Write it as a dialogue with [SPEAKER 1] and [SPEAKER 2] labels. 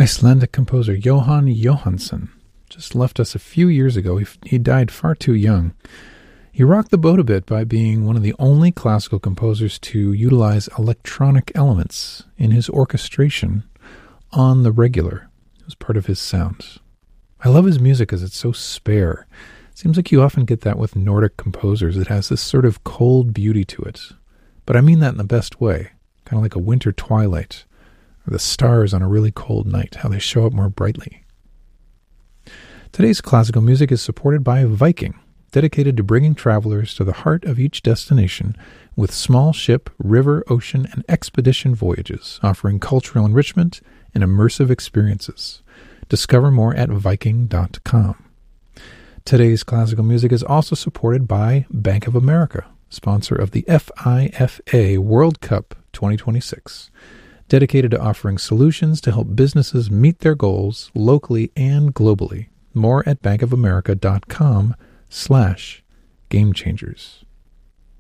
[SPEAKER 1] Icelandic composer Jóhann Jóhannsson just left us a few years ago. He died far too young. He rocked the boat a bit by being one of the only classical composers to utilize electronic elements in his orchestration on the regular. It was part of his sound. I love his music because it's so spare. It seems like you often get that with Nordic composers. It has this sort of cold beauty to it. But I mean that in the best way, kind of like a winter twilight, or the stars on a really cold night, how they show up more brightly. Today's classical music is supported by Viking, dedicated to bringing travelers to the heart of each destination with small ship, river, ocean, and expedition voyages, offering cultural enrichment and immersive experiences. Discover more at Viking.com. Today's classical music is also supported by Bank of America, sponsor of the FIFA World Cup 2026, dedicated to offering solutions to help businesses meet their goals locally and globally. More at bankofamerica.com/gamechangers.